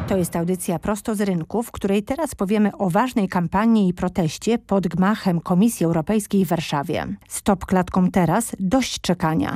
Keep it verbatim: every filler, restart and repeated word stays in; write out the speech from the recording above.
To jest audycja prosto z rynku, w której teraz powiemy o ważnej kampanii i proteście pod gmachem Komisji Europejskiej w Warszawie. Stop klatkom teraz, dość czekania.